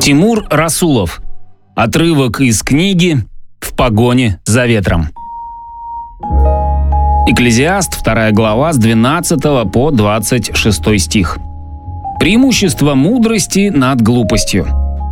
Тимур Расулов. Отрывок из книги «В погоне за ветром». Экклезиаст, 2 глава, с 12 по 26 стих. Преимущество мудрости над глупостью.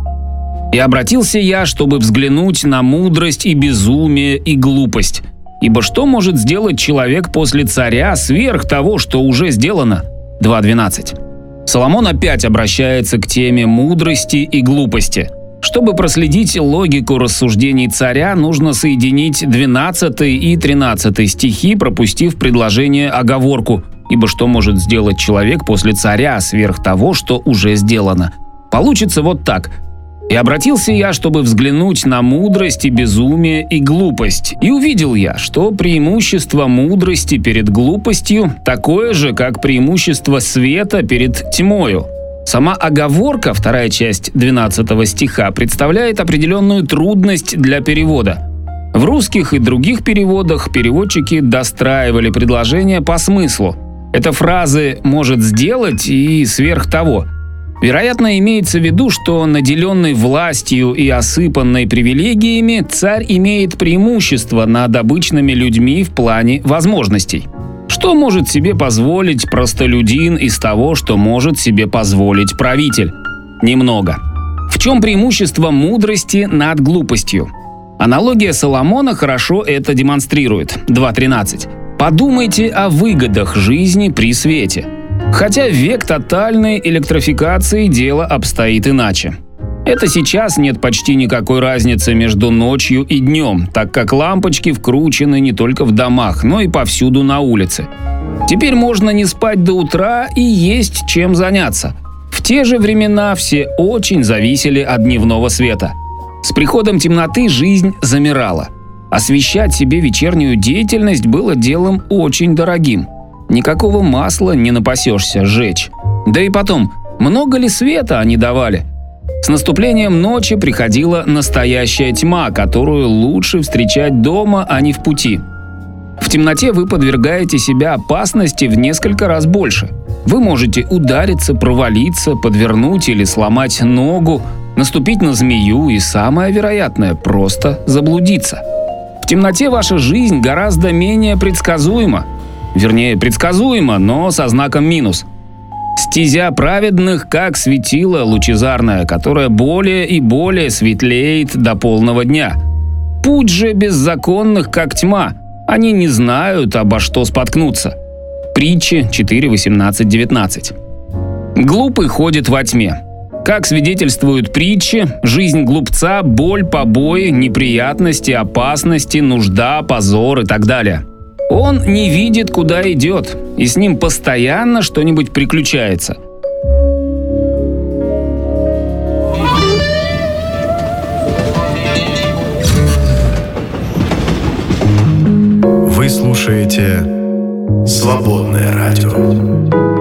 «И обратился я, чтобы взглянуть на мудрость и безумие и глупость. Ибо что может сделать человек после царя сверх того, что уже сделано?» 2.12. Соломон опять обращается к теме мудрости и глупости. Чтобы проследить логику рассуждений царя, нужно соединить 12 и 13 стихи, пропустив предложение оговорку «Ибо что может сделать человек после царя сверх того, что уже сделано?» Получится вот так. «И обратился я, чтобы взглянуть на мудрость и безумие и глупость. И увидел я, что преимущество мудрости перед глупостью такое же, как преимущество света перед тьмою». Сама оговорка, 2 часть 12 стиха, представляет определенную трудность для перевода. В русских и других переводах переводчики достраивали предложения по смыслу. Это фразы «может сделать» и «сверх того». Вероятно, имеется в виду, что наделенный властью и осыпанный привилегиями, царь имеет преимущество над обычными людьми в плане возможностей. Что может себе позволить простолюдин из того, что может себе позволить правитель? Немного. В чем преимущество мудрости над глупостью? Аналогия Соломона хорошо это демонстрирует. 2.13. «Подумайте о выгодах жизни при свете». Хотя в век тотальной электрификации дело обстоит иначе. Это сейчас нет почти никакой разницы между ночью и днем, так как лампочки вкручены не только в домах, но и повсюду на улице. Теперь можно не спать до утра и есть чем заняться. В те же времена все очень зависели от дневного света. С приходом темноты жизнь замирала. Освещать себе вечернюю деятельность было делом очень дорогим. Никакого масла не напасешься жечь. Да и потом, много ли света они давали? С наступлением ночи приходила настоящая тьма, которую лучше встречать дома, а не в пути. В темноте вы подвергаете себя опасности в несколько раз больше. Вы можете удариться, провалиться, подвернуть или сломать ногу, наступить на змею и, самое вероятное, просто заблудиться. В темноте ваша жизнь гораздо менее предсказуема. Вернее, предсказуемо, но со знаком минус. Стезя праведных, как светило лучезарное, которое более и более светлеет до полного дня. Путь же беззаконных, как тьма. Они не знают, обо что споткнуться. Притчи 4:18-19. Глупый ходит во тьме. Как свидетельствуют притчи, жизнь глупца – боль, побои, неприятности, опасности, нужда, позор и так далее. Он не видит, куда идет, и с ним постоянно что-нибудь приключается. Вы слушаете «Свободное радио».